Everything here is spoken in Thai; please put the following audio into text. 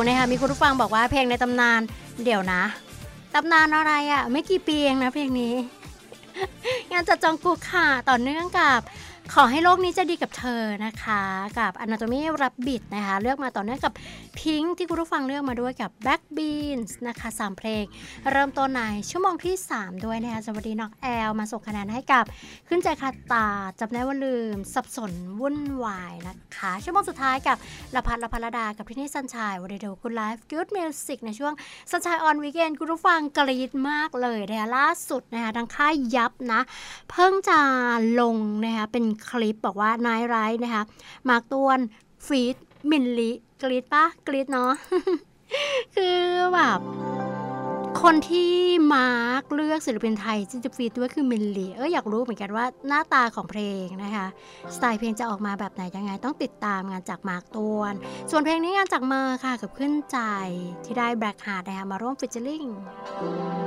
นะคะมีคุณผู้ฟังบอกว่าเพลงในตำนานเดี๋ยวนะตำนานอะไรอ่ะไม่กี่ปีเองนะเพลงนี้ งานจัดจองกุกค่ะต่อเนื่องกับขอให้โลกนี้จะดีกับเธอนะคะกับ Anatomy Rabbit นะคะเลือกมาต่อเนื่องกับ Pink ที่คุณผู้ฟังเลือกมาด้วยกับ Black Beans นะคะ3เพลงเริ่มต้นในชั่วโมงที่3ด้วยนะคะสวัสดีน็อกแอลมาส่งคะแนนให้กับขึ้นใจคาตาจำได้ว่าลืมสับสนวุ่นวายนะคะชั่วโมงสุดท้ายกับละพัดดากับที่นี่ซันชายวันเดย์คุณไลฟ์กู๊ดมิวสิกในช่วงซันชายออนวีคเอนคุณผู้ฟังกรี๊ดมากเลยนะคะล่าสุดนะคะทางค่ายยับนะเพิ่งจะลงนะคะเป็นคลิปบอกว่านายไรท์นะคะมาร์กตวนฟีดมินลิกรี๊ดปะกรี๊ดเนาะ คือแบบคนที่มาร์กเลือกศิลปินไทยที่จะฟีดด้วยคือมินลีอยากรู้เหมือนกันว่าหน้าตาของเพลงนะคะสไตล์เพลงจะออกมาแบบไหนยังไงต้องติดตามงานจากมาร์กตวนส่วนเพลงนี้งานจากเมอร์ค่ะกับขึ้นใจที่ได้แบล็คฮาร์ดนะคะมาร่วมฟิชเชอร์ลิง